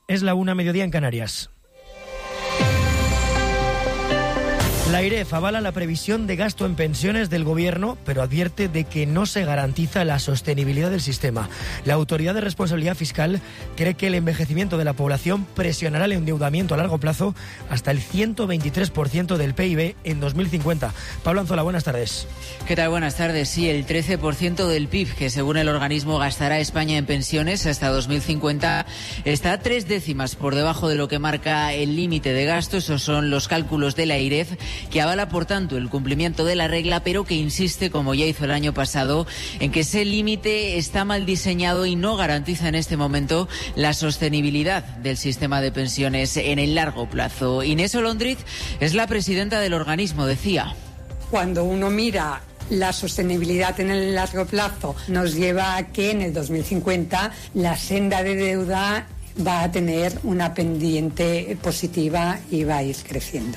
Es la 1:00 en Canarias. La AIREF avala la previsión de gasto en pensiones del Gobierno, pero advierte de que no se garantiza la sostenibilidad del sistema. La Autoridad de Responsabilidad Fiscal cree que el envejecimiento de la población presionará el endeudamiento a largo plazo hasta el 123% del PIB en 2050. Pablo Anzola, buenas tardes. ¿Qué tal? Buenas tardes. Sí, el 13% del PIB que según el organismo gastará España en pensiones hasta 2050 está 3 décimas por debajo de lo que marca el límite de gasto. Esos son los cálculos de la AIREF, que avala, por tanto, el cumplimiento de la regla, pero que insiste, como ya hizo el año pasado, en que ese límite está mal diseñado y no garantiza en este momento la sostenibilidad del sistema de pensiones en el largo plazo. Inés Olondriz es la presidenta del organismo, decía. Cuando uno mira la sostenibilidad en el largo plazo, nos lleva a que en el 2050 la senda de deuda va a tener una pendiente positiva y va a ir creciendo.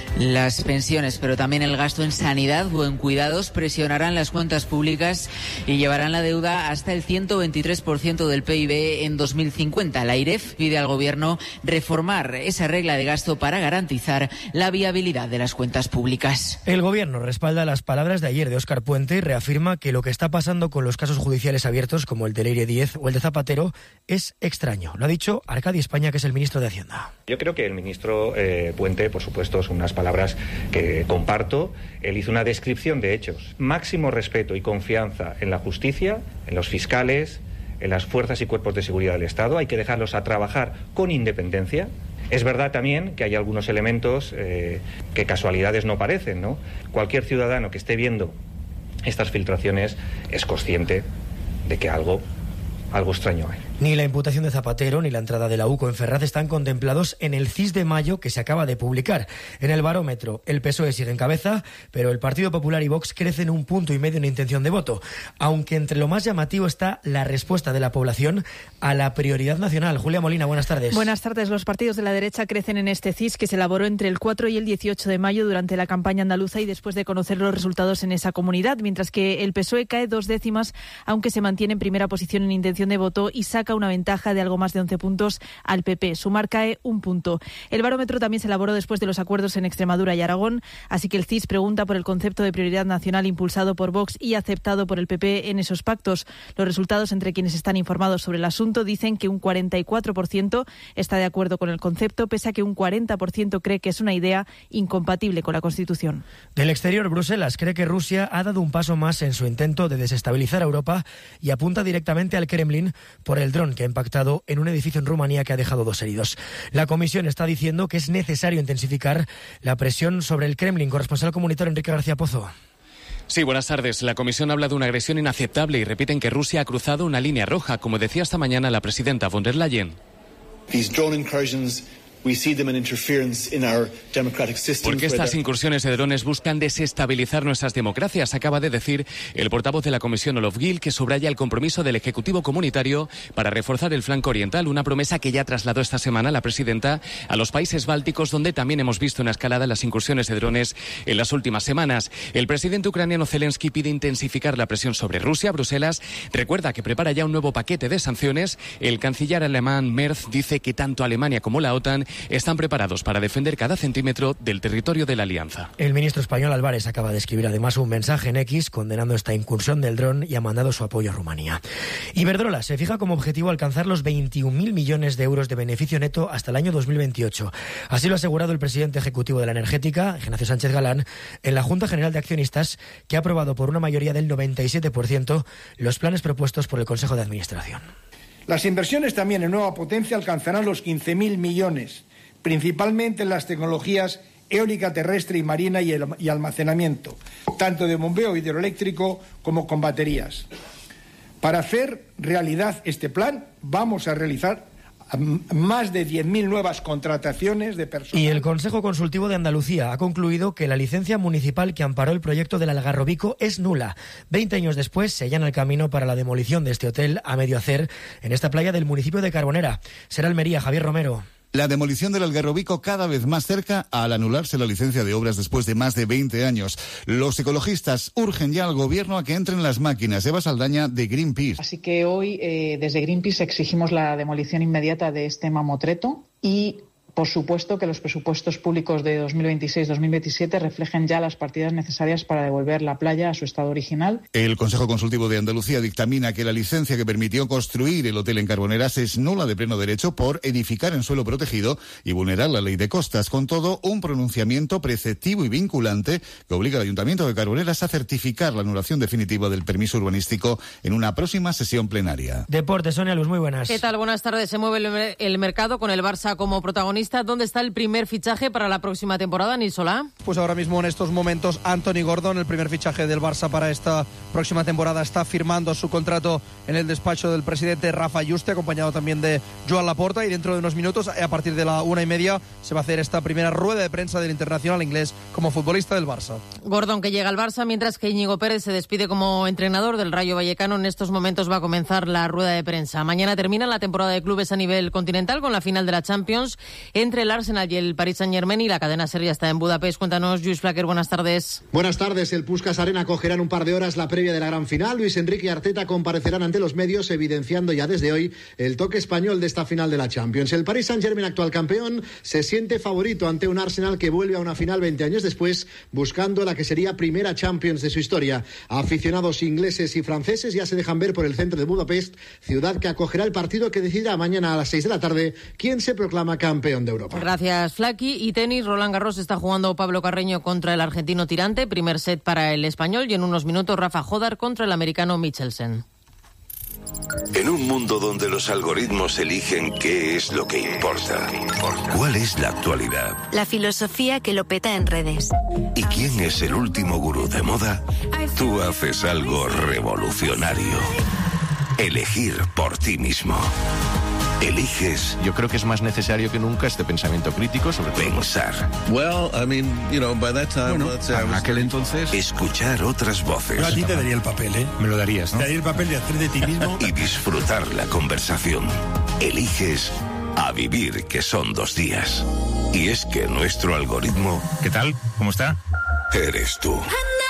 Las pensiones, pero también el gasto en sanidad o en cuidados presionarán las cuentas públicas y llevarán la deuda hasta el 123% del PIB en 2050. La AIREF pide al Gobierno reformar esa regla de gasto para garantizar la viabilidad de las cuentas públicas. El Gobierno respalda las palabras de ayer de Óscar Puente y reafirma que lo que está pasando con los casos judiciales abiertos, como el de Leire 10 o el de Zapatero, es extraño. Lo ha dicho Arcadi España, que es el ministro de Hacienda. Yo creo que el ministro Puente, por supuesto, son unas palabras que comparto. Él hizo una descripción de hechos. Máximo respeto y confianza en la justicia, en los fiscales, en las fuerzas y cuerpos de seguridad del Estado. Hay que dejarlos a trabajar con independencia. Es verdad también que hay algunos elementos que casualidades no parecen, ¿no? Cualquier ciudadano que esté viendo estas filtraciones es consciente de que algo extraño hay. Ni la imputación de Zapatero ni la entrada de la UCO en Ferraz están contemplados en el CIS de mayo que se acaba de publicar. En el barómetro, el PSOE sigue en cabeza, pero el Partido Popular y Vox crecen 1,5 puntos en intención de voto, aunque entre lo más llamativo está la respuesta de la población a la prioridad nacional. Julia Molina, buenas tardes. Buenas tardes. Los partidos de la derecha crecen en este CIS que se elaboró entre el 4 y el 18 de mayo durante la campaña andaluza y después de conocer los resultados en esa comunidad, mientras que el PSOE cae 2 décimas, aunque se mantiene en primera posición en intención de voto y saca una ventaja de algo más de 11 puntos al PP. Sumar cae 1 punto. El barómetro también se elaboró después de los acuerdos en Extremadura y Aragón, así que el CIS pregunta por el concepto de prioridad nacional impulsado por Vox y aceptado por el PP en esos pactos. Los resultados entre quienes están informados sobre el asunto dicen que un 44% está de acuerdo con el concepto, pese a que un 40% cree que es una idea incompatible con la Constitución. Del exterior, Bruselas cree que Rusia ha dado un paso más en su intento de desestabilizar a Europa y apunta directamente al Kremlin por el dron que ha impactado en un edificio en Rumanía que ha dejado 2 heridos. La Comisión está diciendo que es necesario intensificar la presión sobre el Kremlin. Corresponsal comunitario Enrique García Pozo. Sí, buenas tardes. La Comisión habla de una agresión inaceptable y repiten que Rusia ha cruzado una línea roja, como decía esta mañana la presidenta von der Leyen. Porque estas incursiones de drones buscan desestabilizar nuestras democracias, acaba de decir el portavoz de la Comisión, Olof Gil, que subraya el compromiso del Ejecutivo Comunitario para reforzar el flanco oriental, una promesa que ya trasladó esta semana la presidenta a los países bálticos, donde también hemos visto una escalada en las incursiones de drones en las últimas semanas. El presidente ucraniano Zelensky pide intensificar la presión sobre Rusia. Bruselas recuerda que prepara ya un nuevo paquete de sanciones. El canciller alemán Merz dice que tanto Alemania como la OTAN están preparados para defender cada centímetro del territorio de la alianza. El ministro español Álvarez acaba de escribir además un mensaje en X condenando esta incursión del dron y ha mandado su apoyo a Rumanía. Iberdrola se fija como objetivo alcanzar los 21.000 millones de euros de beneficio neto hasta el año 2028. Así lo ha asegurado el presidente ejecutivo de la energética, Ignacio Sánchez Galán, en la Junta General de Accionistas, que ha aprobado por una mayoría del 97% los planes propuestos por el Consejo de Administración. Las inversiones también en nueva potencia alcanzarán los 15.000 millones, principalmente en las tecnologías eólica terrestre y marina y almacenamiento, tanto de bombeo hidroeléctrico como con baterías. Para hacer realidad este plan, vamos a realizar más de 10.000 nuevas contrataciones de personal. Y el Consejo Consultivo de Andalucía ha concluido que la licencia municipal que amparó el proyecto del Algarrobico es nula. 20 años después se allana el camino para la demolición de este hotel a medio hacer en esta playa del municipio de Carbonera. Será Almería, Javier Romero. La demolición del Algarrobico cada vez más cerca al anularse la licencia de obras después de más de 20 años. Los ecologistas urgen ya al gobierno a que entren las máquinas. Eva Saldaña, de Greenpeace. Así que hoy, desde Greenpeace, exigimos la demolición inmediata de este mamotreto y, por supuesto, que los presupuestos públicos de 2026-2027 reflejen ya las partidas necesarias para devolver la playa a su estado original. El Consejo Consultivo de Andalucía dictamina que la licencia que permitió construir el hotel en Carboneras es nula de pleno derecho por edificar en suelo protegido y vulnerar la ley de costas. Con todo, un pronunciamiento preceptivo y vinculante que obliga al Ayuntamiento de Carboneras a certificar la anulación definitiva del permiso urbanístico en una próxima sesión plenaria. Deportes, Sonia Luz, muy buenas. ¿Qué tal? Buenas tardes. Se mueve el mercado con el Barça como protagonista. ¿Dónde está el primer fichaje para la próxima temporada, Nil Solá? Pues ahora mismo, en estos momentos, Anthony Gordon, el primer fichaje del Barça para esta próxima temporada, está firmando su contrato en el despacho del presidente Rafa Yuste, acompañado también de Joan Laporta, y dentro de unos minutos, a partir de la 1:30, se va a hacer esta primera rueda de prensa del internacional inglés como futbolista del Barça. Gordon, que llega al Barça, mientras que Íñigo Pérez se despide como entrenador del Rayo Vallecano. En estos momentos va a comenzar la rueda de prensa. Mañana termina la temporada de clubes a nivel continental con la final de la Champions entre el Arsenal y el Paris Saint-Germain, y la cadena SER ya está en Budapest. Cuéntanos, Lluís Flaquer, buenas tardes. Buenas tardes. El Puskás Arena acogerá en un par de horas la previa de la gran final. Luis Enrique y Arteta comparecerán ante los medios, evidenciando ya desde hoy el toque español de esta final de la Champions. El Paris Saint-Germain, actual campeón, se siente favorito ante un Arsenal que vuelve a una final 20 años después, buscando la que sería primera Champions de su historia. Aficionados ingleses y franceses ya se dejan ver por el centro de Budapest, ciudad que acogerá el partido que decidirá mañana a las 6 de la tarde quién se proclama campeón de Europa. Gracias, Flaqui. Y tenis, Roland Garros está jugando Pablo Carreño contra el argentino Tirante, primer set para el español, y en unos minutos Rafa Jodar contra el americano Michelsen. En un mundo donde los algoritmos eligen qué es lo que importa, ¿cuál es la actualidad? La filosofía que lo peta en redes. ¿Y quién es el último gurú de moda? Tú haces algo revolucionario. Elegir por ti mismo. Eliges. Yo creo que es más necesario que nunca este pensamiento crítico sobre pensar. En aquel entonces. Escuchar otras voces. Yo a ti te daría el papel, ¿eh? Me lo darías, ¿no? Te daría el papel de hacer de ti mismo. Y disfrutar la conversación. Eliges a vivir, que son 2 días. Y es que nuestro algoritmo... ¿Qué tal? ¿Cómo está? Eres tú.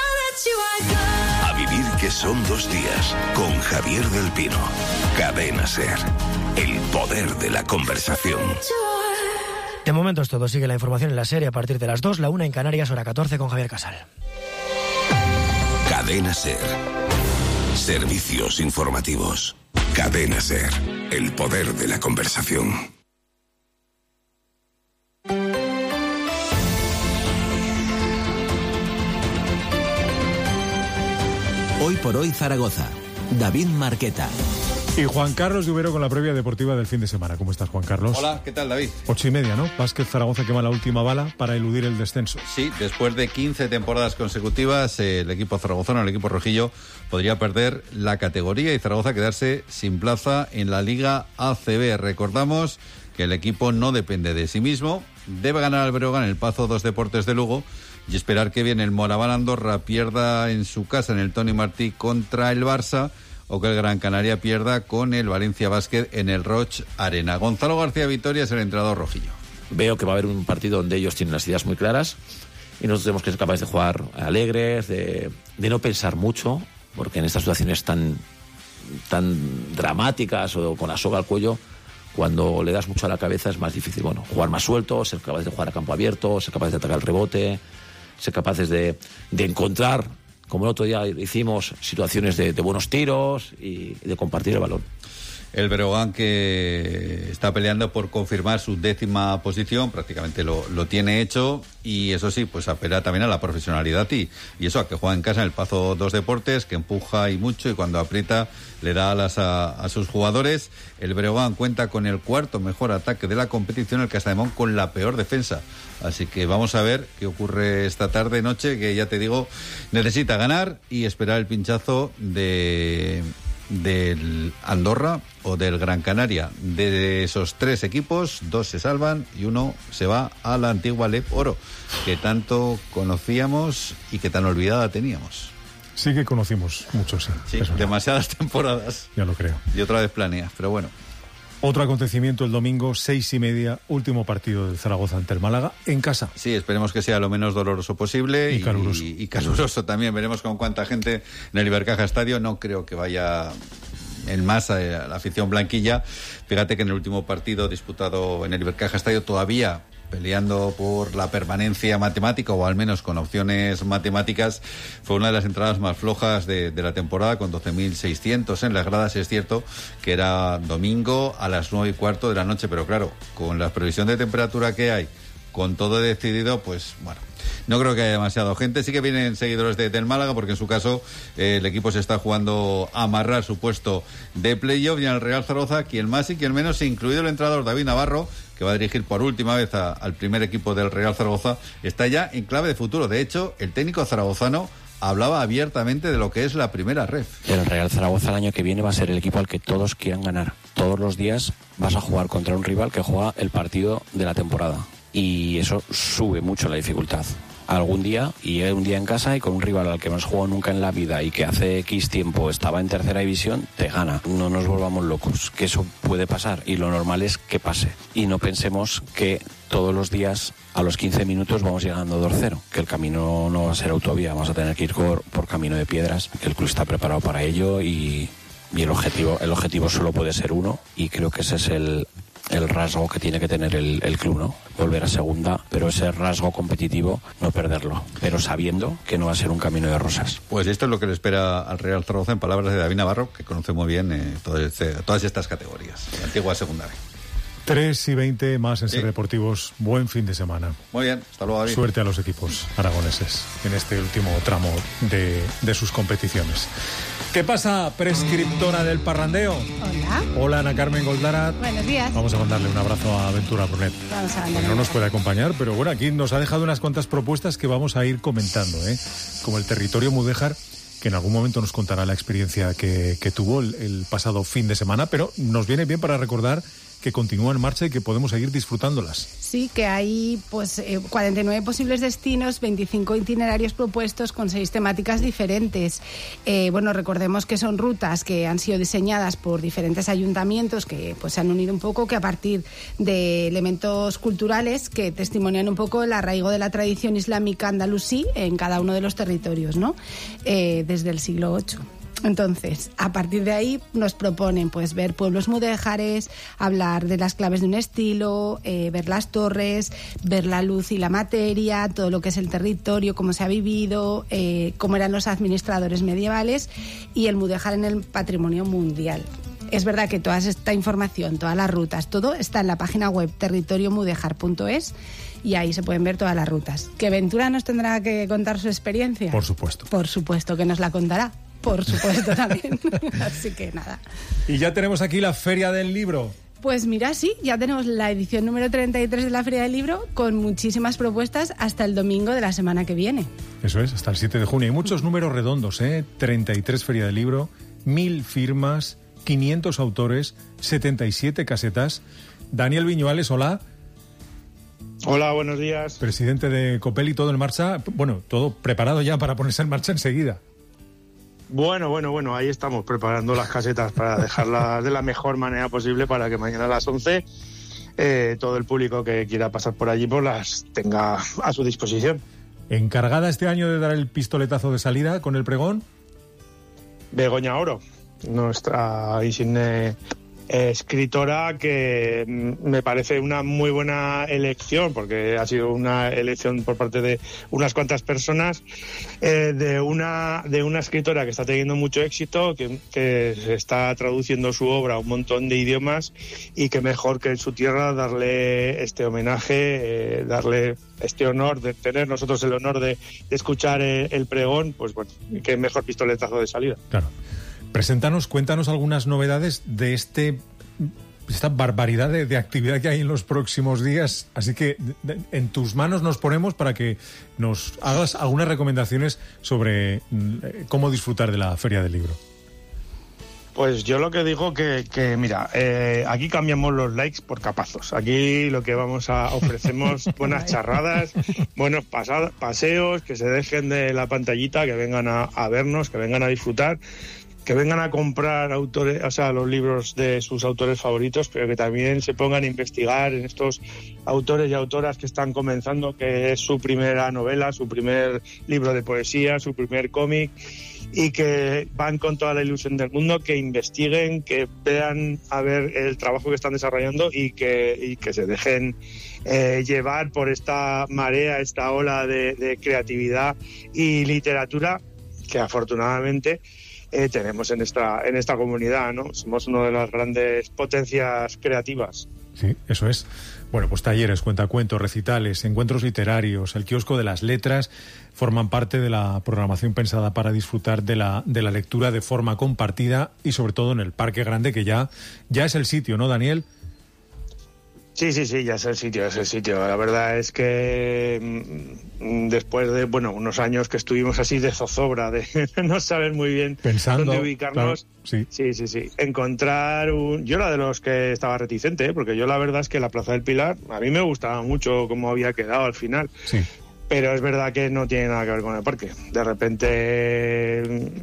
A vivir, que son 2 días. Con Javier del Pino. Cadena SER. El poder de la conversación. De momento es todo. Sigue la información en la serie a partir de las 2, la 1 en Canarias, hora 14, con Javier Casal. Cadena SER. Servicios informativos. Cadena SER. El poder de la conversación. Hoy por hoy Zaragoza. David Marqueta. Y Juan Carlos Dubero con la previa deportiva del fin de semana. ¿Cómo estás, Juan Carlos? Hola, ¿qué tal, David? 8:30, ¿no? Vázquez Zaragoza quema la última bala para eludir el descenso. Sí, después de 15 temporadas consecutivas, el equipo zaragozano, el equipo rojillo, podría perder la categoría y Zaragoza quedarse sin plaza en la Liga ACB. Recordamos que el equipo no depende de sí mismo, debe ganar al Breogán en el Pazo 2 Deportes de Lugo y esperar que bien el Moraván Andorra pierda en su casa en el Toni Martí contra el Barça, o que el Gran Canaria pierda con el Valencia Basket en el Roig Arena. Gonzalo García Vitoria es el entrenador rojillo. Veo que va a haber un partido donde ellos tienen las ideas muy claras y nosotros tenemos que ser capaces de jugar alegres, de no pensar mucho, porque en estas situaciones tan dramáticas o con la soga al cuello, cuando le das mucho a la cabeza es más difícil. Bueno, jugar más suelto, ser capaces de jugar a campo abierto, ser capaces de atacar el rebote, ser capaces de encontrar, como el otro día hicimos, situaciones de buenos tiros y de compartir el balón. El Breogán, que está peleando por confirmar su 10ª posición, prácticamente lo tiene hecho, y eso sí, pues apela también a la profesionalidad y eso, a que juega en casa en el Pazo 2 Deportes, que empuja y mucho, y cuando aprieta le da alas a sus jugadores. El Breogán cuenta con el 4º mejor ataque de la competición, el Castelldemont con la peor defensa. Así que vamos a ver qué ocurre esta tarde, noche, que ya te digo, necesita ganar y esperar el pinchazo del Andorra o del Gran Canaria. De esos 3 equipos, 2 se salvan y 1 se va a la antigua Lep Oro, que tanto conocíamos y que tan olvidada teníamos. Sí que conocimos mucho, sí. Sí, demasiadas temporadas. Ya lo creo. Y otra vez planeas, pero bueno. Otro acontecimiento el domingo, 6:30, último partido del Zaragoza ante el Málaga, en casa. Sí, esperemos que sea lo menos doloroso posible. Y caluroso. Y caluroso también. Veremos con cuánta gente en el Ibercaja Estadio. No creo que vaya en masa la afición blanquilla. Fíjate que en el último partido disputado en el Ibercaja Estadio, todavía peleando por la permanencia matemática, o al menos con opciones matemáticas, fue una de las entradas más flojas de la temporada, con 12.600 en las gradas. Es cierto que era domingo a las 9:15 de la noche, pero claro, con la previsión de temperatura que hay, con todo decidido, pues bueno, no creo que haya demasiada gente. Sí que vienen seguidores del Málaga, porque en su caso el equipo se está jugando a amarrar su puesto de playoff, y en el Real Zaragoza, quien más y quien menos, incluido el entrenador David Navarro, que va a dirigir por última vez al primer equipo del Real Zaragoza, está ya en clave de futuro. De hecho, el técnico zaragozano hablaba abiertamente de lo que es la primera ref. El Real Zaragoza el año que viene va a ser el equipo al que todos quieran ganar. Todos los días vas a jugar contra un rival que juega el partido de la temporada, y eso sube mucho la dificultad. Algún día, y un día en casa, y con un rival al que no has jugado nunca en la vida y que hace X tiempo estaba en tercera división, te gana. No nos volvamos locos, que eso puede pasar, y lo normal es que pase. Y no pensemos que todos los días a los 15 minutos vamos llegando 2-0, que el camino no va a ser autovía, vamos a tener que ir por camino de piedras. El club está preparado para ello, y el objetivo solo puede ser uno, y creo que ese es el rasgo que tiene que tener el club, ¿no? Volver a segunda, pero ese rasgo competitivo no perderlo, pero sabiendo que no va a ser un camino de rosas. Pues esto es lo que le espera al Real Zaragoza, en palabras de David Navarro, que conoce muy bien todas estas categorías, la antigua segunda B. 3:20 más en Ser Deportivos. Buen fin de semana. Muy bien, hasta luego, David. Suerte a los equipos aragoneses en este último tramo de sus competiciones. ¿Qué pasa, prescriptora del parrandeo? Hola. Hola, Ana Carmen Goldarat. Buenos días. Vamos a mandarle un abrazo a Ventura Brunet. Vamos a Pues no nos puede acompañar, pero bueno, aquí nos ha dejado unas cuantas propuestas que vamos a ir comentando, como el territorio Mudéjar, que en algún momento nos contará la experiencia que tuvo el pasado fin de semana, pero nos viene bien para recordar que continúa en marcha y que podemos seguir disfrutándolas. Sí, que hay 49 posibles destinos, 25 itinerarios propuestos con 6 temáticas diferentes. Recordemos que son rutas que han sido diseñadas por diferentes ayuntamientos que se han unido un poco, que a partir de elementos culturales que testimonian un poco el arraigo de la tradición islámica andalusí en cada uno de los territorios, ¿no? Desde el siglo VIII. Entonces, a partir de ahí nos proponen ver pueblos mudéjares, hablar de las claves de un estilo, ver las torres, ver la luz y la materia, todo lo que es el territorio, cómo se ha vivido, cómo eran los administradores medievales y el mudéjar en el patrimonio mundial. Es verdad que toda esta información, todas las rutas, todo está en la página web territoriomudéjar.es, y ahí se pueden ver todas las rutas. ¿Que Ventura nos tendrá que contar su experiencia? Por supuesto. Por supuesto que nos la contará. Por supuesto también. Así que nada. Y ya tenemos aquí la Feria del Libro. Pues mira, sí, ya tenemos la edición número 33 de la Feria del Libro, con muchísimas propuestas hasta el domingo de la semana que viene. Eso es, hasta el 7 de junio. Hay muchos números redondos, 33 Feria del Libro, 1000 firmas, 500 autores, 77 casetas. Daniel Viñuales, hola. Hola, buenos días. Presidente de Copel, y todo en marcha, todo preparado ya para ponerse en marcha enseguida. Bueno, ahí estamos preparando las casetas para dejarlas de la mejor manera posible para que mañana a las 11 todo el público que quiera pasar por allí las tenga a su disposición. ¿Encargada este año de dar el pistoletazo de salida con el pregón? Begoña Oro, nuestra insigne escritora, que me parece una muy buena elección, porque ha sido una elección por parte de unas cuantas personas, de una escritora que está teniendo mucho éxito, que se está traduciendo su obra a un montón de idiomas, y que mejor que en su tierra darle este homenaje, darle este honor de tener nosotros el honor de escuchar el pregón. Pues bueno, qué mejor pistoletazo de salida. Claro. Cuéntanos algunas novedades de esta barbaridad de actividad que hay en los próximos días. Así que en tus manos nos ponemos para que nos hagas algunas recomendaciones sobre cómo disfrutar de la Feria del Libro. Pues yo lo que digo que mira, aquí cambiamos los likes por capazos. Aquí lo que ofrecemos buenas charradas, buenos paseos, que se dejen de la pantallita, que vengan a vernos, que vengan a disfrutar. que vengan a comprar autores, o sea, los libros de sus autores favoritos, pero que también se pongan a investigar en estos autores y autoras que están comenzando, que es su primera novela, su primer libro de poesía, su primer cómic, y que van con toda la ilusión del mundo, que investiguen, que vean a ver el trabajo que están desarrollando y que se dejen llevar por esta marea, esta ola de creatividad y literatura que afortunadamente tenemos en esta comunidad, ¿no? Somos una de las grandes potencias creativas. Sí, eso es. Bueno, pues talleres, cuentacuentos, recitales, encuentros literarios, el kiosco de las letras forman parte de la programación pensada para disfrutar de la lectura de forma compartida y sobre todo en el Parque Grande, que ya es el sitio, ¿no, Daniel? Sí, ya es el sitio. La verdad es que después de, unos años que estuvimos así de zozobra, de no saber muy bien dónde ubicarnos, claro, sí. Encontrar yo era de los que estaba reticente, porque yo la verdad es que la Plaza del Pilar, a mí me gustaba mucho cómo había quedado al final. Sí. Pero es verdad que no tiene nada que ver con el parque. De repente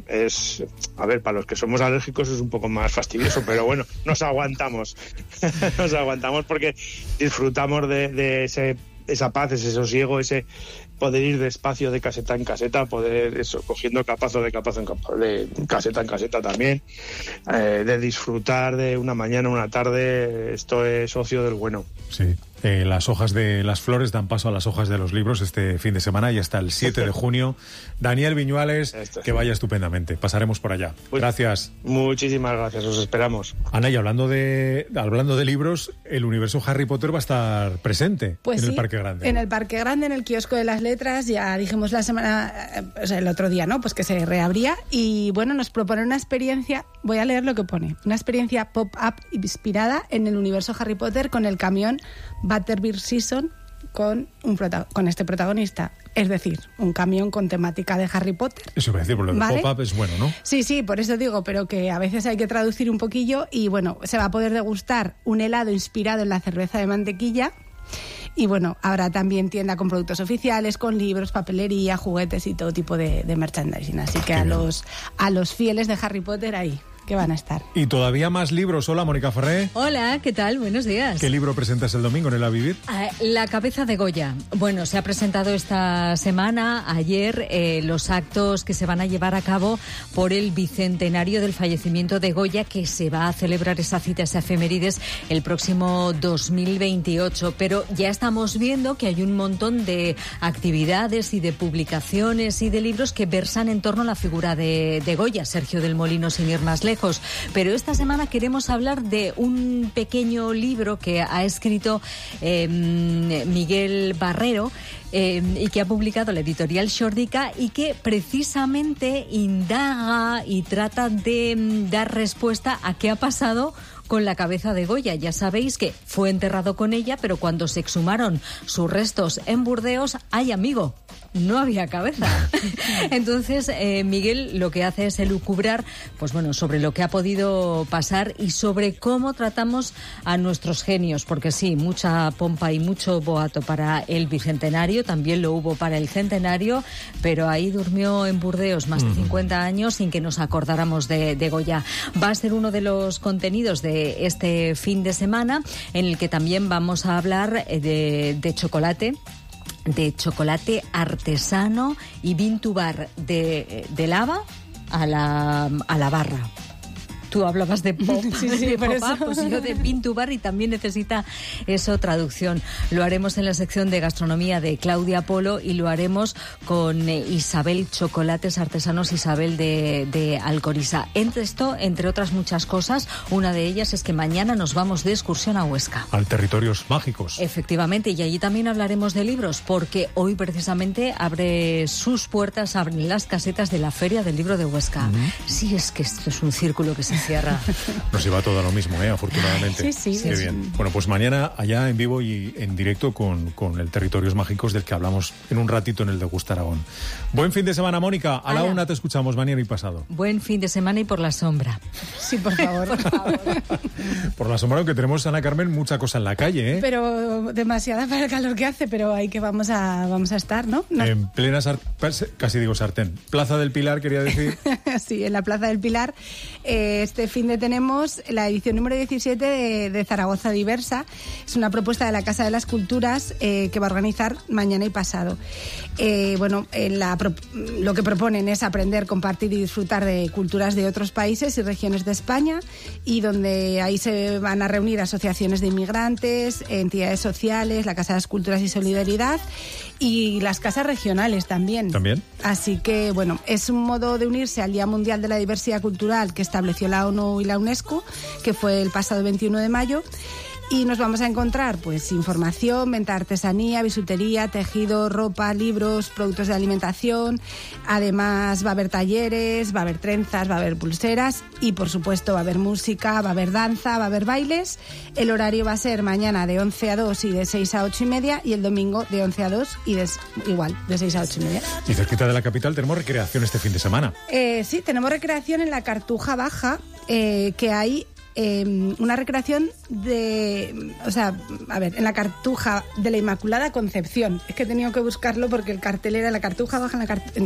para los que somos alérgicos es un poco más fastidioso, pero bueno, nos aguantamos. Nos aguantamos porque disfrutamos de esa paz, ese sosiego, ese poder ir despacio de caseta en caseta, poder cogiendo capazo de caseta en caseta también, de disfrutar de una mañana, una tarde. Esto es ocio del bueno. Sí. Las hojas de las flores dan paso a las hojas de los libros este fin de semana y hasta el 7 de junio. Daniel Viñuales, que vaya estupendamente. Pasaremos por allá. Gracias. Muchísimas gracias, os esperamos. Ana, y hablando de libros, el universo Harry Potter va a estar presente el Parque Grande. En el Parque Grande, en el kiosco de las letras, ya dijimos el otro día, ¿no? Pues que se reabría y nos propone una experiencia, voy a leer lo que pone, una experiencia pop-up inspirada en el universo Harry Potter con el camión Butterbeer Season con este protagonista. Es decir, un camión con temática de Harry Potter. Eso iba a decir, por lo de pop-up es bueno, ¿no? Sí, por eso digo, pero que a veces hay que traducir un poquillo y se va a poder degustar un helado inspirado en la cerveza de mantequilla. Y habrá también tienda con productos oficiales, con libros, papelería, juguetes y todo tipo de merchandising. Así que a los fieles de Harry Potter ahí, que van a estar. Y todavía más libros. Hola, Mónica Ferré. Hola, ¿qué tal? Buenos días. ¿Qué libro presentas el domingo en el A Vivir? La cabeza de Goya. Bueno, se ha presentado esta semana, ayer, los actos que se van a llevar a cabo por el bicentenario del fallecimiento de Goya, que se va a celebrar esa cita, esa efemérides, el próximo 2028. Pero ya estamos viendo que hay un montón de actividades y de publicaciones y de libros que versan en torno a la figura de Goya, Sergio del Molino, sin ir más lejos. Pero esta semana queremos hablar de un pequeño libro que ha escrito Miguel Barrero y que ha publicado la editorial Xórdica y que precisamente indaga y trata de dar respuesta a qué ha pasado con la cabeza de Goya. Ya sabéis que fue enterrado con ella, pero cuando se exhumaron sus restos en Burdeos, ¡ay, amigo!, no había cabeza. Entonces, Miguel lo que hace es elucubrar, sobre lo que ha podido pasar y sobre cómo tratamos a nuestros genios, porque sí, mucha pompa y mucho boato para el bicentenario, también lo hubo para el centenario, pero ahí durmió en Burdeos más de 50 años sin que nos acordáramos de Goya. Va a ser uno de los contenidos de este fin de semana, en el que también vamos a hablar de chocolate. De chocolate artesano y vintubar de lava a la barra. Tú hablabas de pop, de pop-up, pues yo de vintubar, y también necesita eso traducción. Lo haremos en la sección de gastronomía de Claudia Polo y lo haremos con Isabel Chocolates Artesanos, Isabel de Alcoriza. Entre otras muchas cosas, una de ellas es que mañana nos vamos de excursión a Huesca. Al Territorios Mágicos. Efectivamente, y allí también hablaremos de libros, porque hoy precisamente abren las casetas de la Feria del Libro de Huesca. Sí, es que esto es un círculo que se Sierra. Nos iba todo a lo mismo, afortunadamente. Sí. Qué bien. Bueno, pues mañana allá en vivo y en directo con el Territorios Mágicos, del que hablamos en un ratito en el Degusta Aragón. Buen fin de semana, Mónica. A la 1 te escuchamos mañana y pasado. Buen fin de semana y por la sombra. Sí, por favor. Por la sombra, aunque tenemos, Ana Carmen, mucha cosa en la calle, Pero demasiada para el calor que hace, pero ahí que vamos a estar, ¿no? En plena casi digo sartén. Plaza del Pilar, quería decir. Sí, en la Plaza del Pilar. Este fin de tenemos la edición número 17 de Zaragoza Diversa. Es una propuesta de la Casa de las Culturas que va a organizar mañana y pasado. Lo que proponen es aprender, compartir y disfrutar de culturas de otros países y regiones de España, y donde ahí se van a reunir asociaciones de inmigrantes, entidades sociales, la Casa de las Culturas y Solidaridad y las casas regionales también. Así que, bueno, es un modo de unirse al Día Mundial de la Diversidad Cultural que estableció la ONU y la UNESCO, que fue el pasado 21 de mayo. Y nos vamos a encontrar pues información, venta de artesanía, bisutería, tejido, ropa, libros, productos de alimentación. Además va a haber talleres, va a haber trenzas, va a haber pulseras y por supuesto va a haber música, va a haber danza, va a haber bailes. El horario va a ser mañana de 11 a 2 y de 6 a 8 y media, y el domingo de 11 a 2 y de 6 a 8 y media. Y cerquita de la capital tenemos recreación este fin de semana. Sí, tenemos recreación en la Cartuja Baja, que hay una recreación en la Cartuja de la Inmaculada Concepción. Es que he tenido que buscarlo porque el cartel era la Cartuja Baja,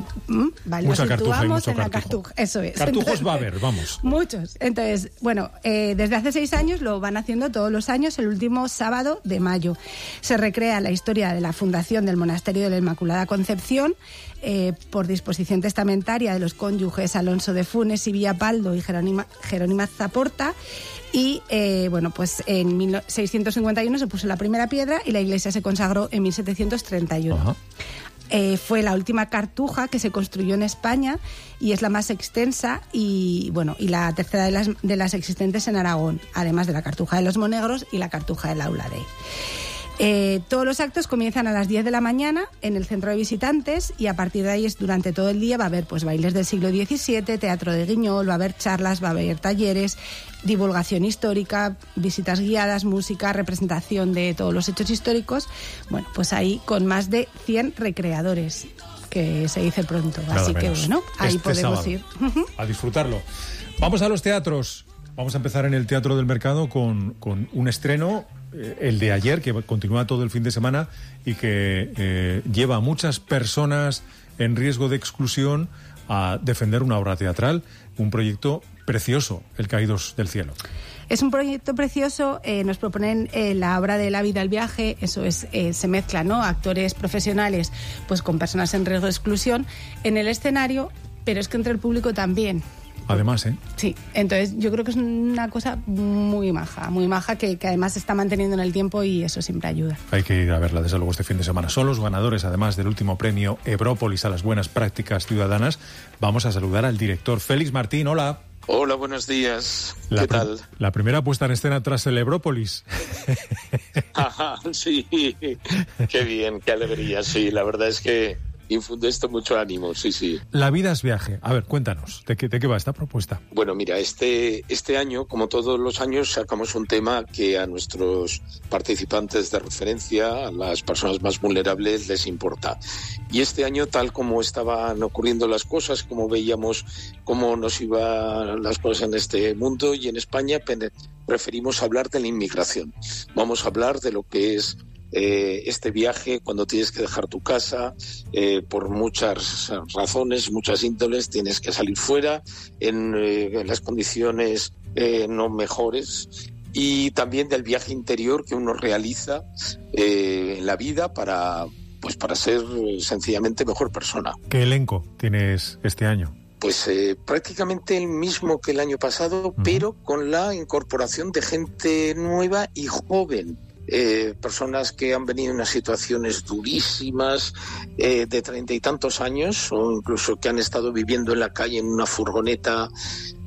mucha cartuja y mucho cartujo. Eso es. Cartujos va a haber, vamos. Muchos. Entonces, desde hace 6 años lo van haciendo todos los años, el último sábado de mayo. Se recrea la historia de la fundación del Monasterio de la Inmaculada Concepción, por disposición testamentaria de los cónyuges Alonso de Funes y Villapaldo y Jerónima Zaporta. Y pues en 1651 se puso la primera piedra y la iglesia se consagró en 1731. Fue la última cartuja que se construyó en España y es la más extensa y la tercera de las existentes en Aragón, además de la Cartuja de los Monegros y la Cartuja del Aula Dei. Todos los actos comienzan a las 10 de la mañana en el centro de visitantes, y a partir de ahí durante todo el día va a haber pues bailes del siglo XVII, teatro de guiñol, va a haber charlas, va a haber talleres, divulgación histórica, visitas guiadas, música, representación de todos los hechos históricos. Bueno, pues ahí con más de 100 recreadores, que se dice pronto. Nada así menos. Que ahí podemos sábado, ir. A disfrutarlo. Vamos a los teatros. Vamos a empezar en el Teatro del Mercado con un estreno, el de ayer, que continúa todo el fin de semana y que lleva a muchas personas en riesgo de exclusión a defender una obra teatral, un proyecto precioso, El Caídos del Cielo. Es un proyecto precioso, nos proponen la obra de La vida al viaje, eso es, se mezcla, ¿no? Actores profesionales pues con personas en riesgo de exclusión en el escenario, pero es que entre el público también. Además, Sí, entonces yo creo que es una cosa muy maja que además se está manteniendo en el tiempo y eso siempre ayuda. Hay que ir a verla, desde luego, este fin de semana. Son los ganadores, además del último premio Ebrópolis a las buenas prácticas ciudadanas. Vamos a saludar al director Félix Martín. Hola. Hola, buenos días. ¿Qué tal? La primera puesta en escena tras el Ebrópolis. Ajá, sí, qué bien, qué alegría. Sí, la verdad es que infunde esto mucho ánimo, sí. La vida es viaje. A ver, cuéntanos, ¿de qué va esta propuesta? Bueno, mira, este año, como todos los años, sacamos un tema que a nuestros participantes de referencia, a las personas más vulnerables, les importa. Y este año, tal como estaban ocurriendo las cosas, como veíamos cómo nos iban las cosas en este mundo y en España, preferimos hablar de la inmigración. Vamos a hablar de lo que es este viaje cuando tienes que dejar tu casa por muchas razones, muchas índoles, tienes que salir fuera en las condiciones no mejores, y también del viaje interior que uno realiza en la vida para ser sencillamente mejor persona. ¿Qué elenco tienes este año? Pues prácticamente el mismo que el año pasado, pero con la incorporación de gente nueva y joven. Personas que han venido en unas situaciones durísimas de 30 y tantos años, o incluso que han estado viviendo en la calle en una furgoneta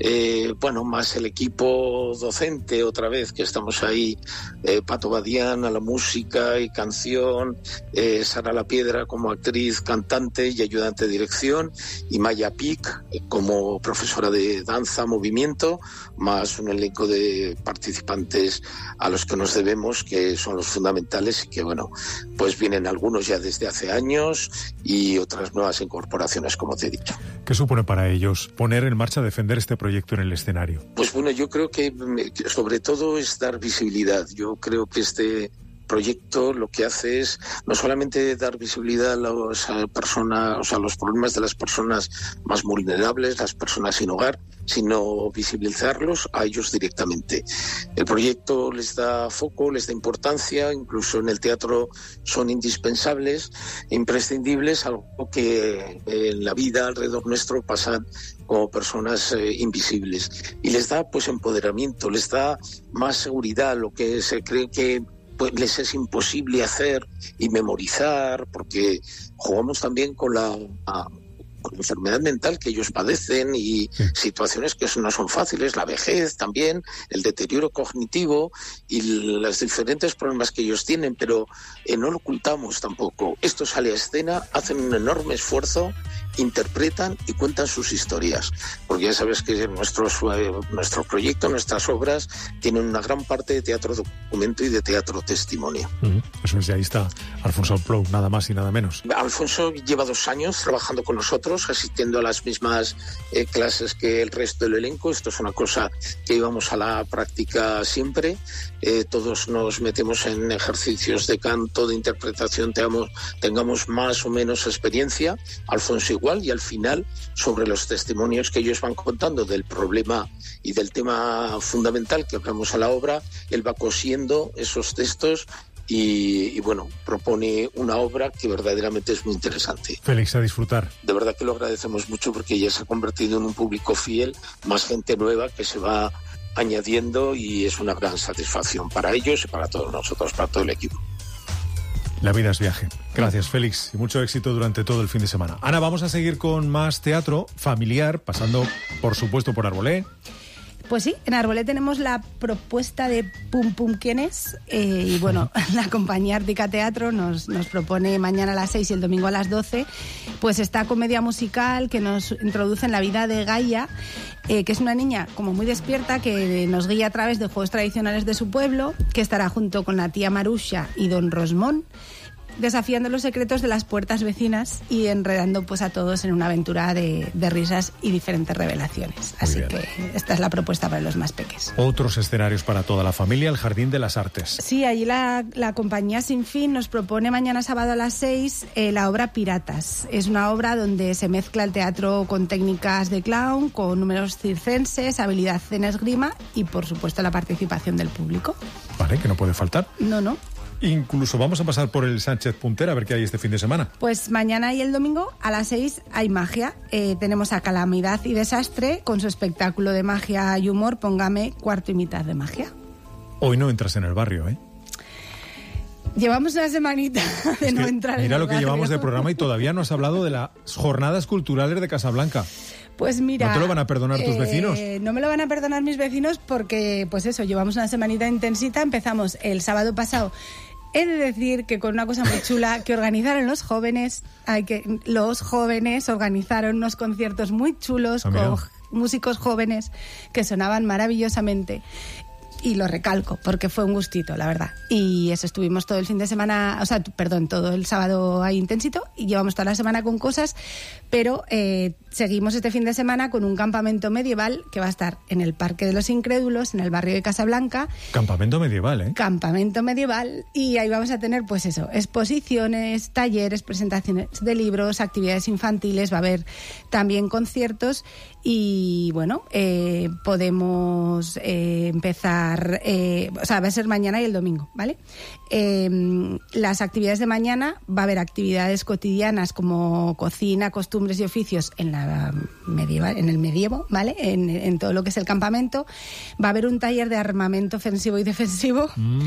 bueno, más el equipo docente otra vez, que estamos ahí, Pato Badián a la música y canción, Sara La Piedra como actriz, cantante y ayudante de dirección, y Maya Pic como profesora de danza, movimiento, más un elenco de participantes a los que nos debemos, que son los fundamentales y que, bueno, pues vienen algunos ya desde hace años y otras nuevas incorporaciones, como te he dicho. ¿Qué supone para ellos poner en marcha, defender este proyecto en el escenario? Pues bueno, yo creo que sobre todo es dar visibilidad. Yo creo que este proyecto lo que hace es no solamente dar visibilidad a las personas, o sea, a los problemas de las personas más vulnerables, las personas sin hogar, sino visibilizarlos a ellos directamente. El proyecto les da foco, les da importancia, incluso en el teatro son indispensables, imprescindibles, algo que en la vida alrededor nuestro pasan como personas invisibles. Y les da pues empoderamiento, les da más seguridad, lo que se cree que pues les es imposible hacer y memorizar, porque jugamos también con la enfermedad mental que ellos padecen y situaciones que no son fáciles, la vejez también, el deterioro cognitivo y los diferentes problemas que ellos tienen, pero no lo ocultamos tampoco. Esto sale a escena, hacen un enorme esfuerzo, interpretan y cuentan sus historias, porque ya sabes que nuestro proyecto, nuestras obras tienen una gran parte de teatro documento y de teatro testimonio. Eso es, y ahí está Alfonso Plou, nada más y nada menos. Alfonso lleva 2 años trabajando con nosotros, asistiendo a las mismas clases que el resto del elenco. Esto es una cosa que íbamos a la práctica siempre. Todos nos metemos en ejercicios de canto, de interpretación, tengamos más o menos experiencia. Alfonso igual, y al final, sobre los testimonios que ellos van contando del problema y del tema fundamental que hablamos a la obra, él va cosiendo esos textos y bueno, propone una obra que verdaderamente es muy interesante. Félix, a disfrutar. De verdad que lo agradecemos mucho, porque ya se ha convertido en un público fiel, más gente nueva que se va añadiendo, y es una gran satisfacción para ellos y para todos nosotros, para todo el equipo. La vida es viaje. Gracias, Félix, y mucho éxito durante todo el fin de semana. Ana, vamos a seguir con más teatro familiar, pasando, por supuesto, por Arbolé. Pues sí, en Arbolé tenemos la propuesta de Pum Pum ¿Quién es? Y bueno, la compañía Ártica Teatro nos propone mañana a las 6 y el domingo a las 12, pues esta comedia musical que nos introduce en la vida de Gaia, que es una niña como muy despierta, que nos guía a través de juegos tradicionales de su pueblo, que estará junto con la tía Marusha y don Rosmón, desafiando los secretos de las puertas vecinas y enredando pues a todos en una aventura de risas y diferentes revelaciones. Así que esta es la propuesta para los más peques. Otros escenarios para toda la familia, el Jardín de las Artes. Sí, allí la compañía Sin Fin nos propone mañana sábado a las 6 la obra Piratas. Es una obra donde se mezcla el teatro con técnicas de clown, con números circenses, habilidad en esgrima y por supuesto la participación del público. Vale, que no puede faltar. No. Incluso vamos a pasar por el Sánchez Puntera a ver qué hay este fin de semana. Pues mañana y el domingo a las 6 hay magia. Tenemos a Calamidad y Desastre con su espectáculo de magia y humor, Póngame cuarto y mitad de magia. Hoy no entras en el barrio, ¿eh? Llevamos una semanita de no entrar en el barrio. Mira lo que llevamos de programa y todavía no has hablado de las jornadas culturales de Casablanca. Pues mira... ¿No te lo van a perdonar tus vecinos? No me lo van a perdonar mis vecinos porque, pues eso, llevamos una semanita intensita. Empezamos el sábado pasado. He de decir que con una cosa muy chula que organizaron los jóvenes, los jóvenes organizaron unos conciertos muy chulos con músicos jóvenes que sonaban maravillosamente. Y lo recalco, porque fue un gustito, la verdad. Y eso, estuvimos todo el fin de semana, todo el sábado ahí intensito, y llevamos toda la semana con cosas, pero seguimos este fin de semana con un campamento medieval que va a estar en el Parque de los Incrédulos, en el barrio de Casablanca. Campamento medieval, ¿eh? Campamento medieval, y ahí vamos a tener, pues eso, exposiciones, talleres, presentaciones de libros, actividades infantiles, va a haber también conciertos, y bueno, podemos empezar, va a ser mañana y el domingo, ¿vale? Las actividades de mañana, va a haber actividades cotidianas como cocina, costumbres y oficios en el medievo, ¿vale? En todo lo que es el campamento. Va a haber un taller de armamento ofensivo y defensivo,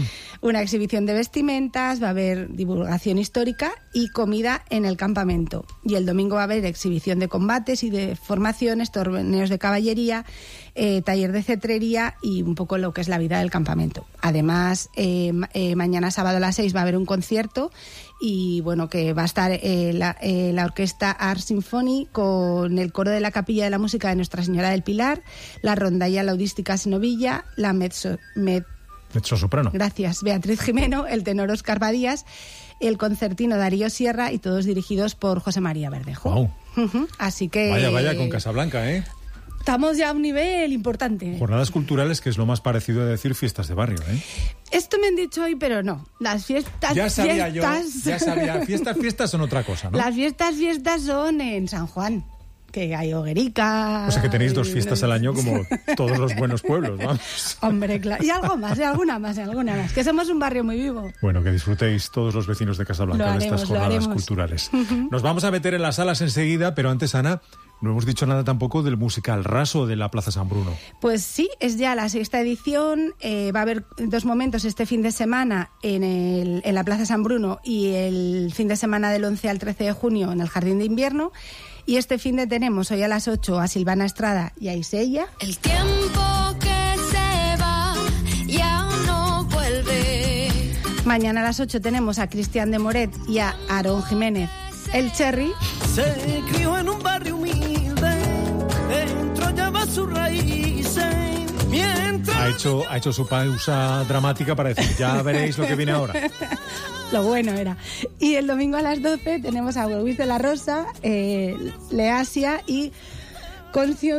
una exhibición de vestimentas, va a haber divulgación histórica y comida en el campamento. Y el domingo va a haber exhibición de combates y de formaciones, torneos de caballería, taller de cetrería y un poco lo que es la vida del campamento. Además, mañana sábado a las 6 va a haber un concierto y bueno, que va a estar la orquesta Art Symphony con el coro de la Capilla de la Música de Nuestra Señora del Pilar, la rondalla laudística Senovilla, la mezzosoprano. Gracias, Beatriz Jimeno, el tenor Óscar Badías, el concertino Darío Sierra y todos dirigidos por José María Verdejo. Wow. Así que... Vaya con Casablanca, ¿eh? Estamos ya a un nivel importante. Jornadas culturales, que es lo más parecido a decir fiestas de barrio, ¿eh? Esto me han dicho hoy, pero no. Las fiestas... Ya sabía. Fiestas son otra cosa, ¿no? Las fiestas son en San Juan, que hay hoguerica... O sea que tenéis 2 fiestas al año como todos los buenos pueblos, vamos. Hombre, claro. Y algo más, alguna más. Que somos un barrio muy vivo. Bueno, que disfrutéis todos los vecinos de Casablanca de estas jornadas culturales. Nos vamos a meter en las salas enseguida, pero antes, Ana, no hemos dicho nada tampoco del musical Raso de la Plaza San Bruno. Pues sí, es ya la 6ª edición. Va a haber 2 momentos este fin de semana en la Plaza San Bruno y el fin de semana del 11 al 13 de junio en el Jardín de Invierno. Y este fin de tenemos hoy a las 8 a Silvana Estrada y a Isella. El tiempo que se va ya no vuelve. Mañana a las 8 tenemos a Cristian de Moret y a Aarón Jiménez, el Cherry. Se crió en un barrio humilde, dentro lleva sus raíces. Ha hecho su pausa dramática para decir, ya veréis lo que viene ahora. Lo bueno era. Y el domingo a las 12 tenemos a Luis de la Rosa, Leasia y Concio